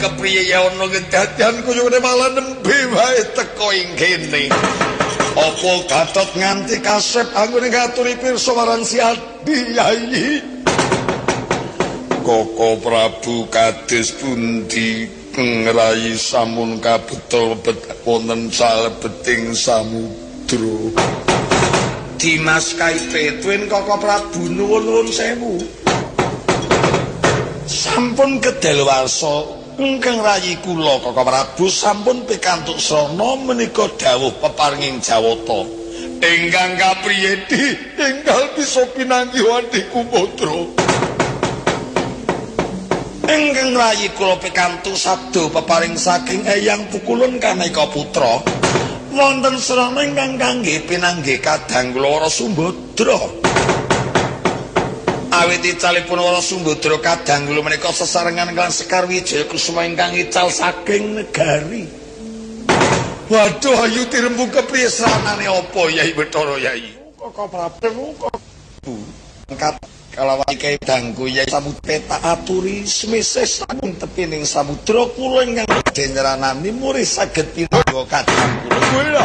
kepriye ya ana kedadian kaya malah nembe wae teko ing kene. Apa Gatot nganti kasep anggone ngaturi pirsa marang si Adi Yayi. Koko Prabu kados pundi ngerayi sampun kabetul wonten salebeting samudra. Dimas Kaipetwin Koko Prabu nuwun sewu. Sampun kedaluwarsa ingkang rayi kula Koko Prabu sampun pikantuk srana menika dawuh peparinging Jawata. Ingkang kapriyedi enggal bisa pinanggih Wadi Kumodra. Ingkang rayi kula pikantuk sabda peparing saking Eyang Pukulun Kaneka Putra wonten srana ingkang kangge pinanggih kadang kula Warasumbadra. Awit icalipun Warasumbadra kadang kula menika sesarengan kaliyan Sekar Wijaya Kusuma ingkang ical saking negari. Waduh ayu tirembu kepriye sranane apa Yai Bathara Yai? Kok Prabu kok angkat kalawai Kyai Dangku Yai Samudra aturi semisih sampun tepining samudra kula ingkang badhe nyeranani murid saged pinangga kadang kula.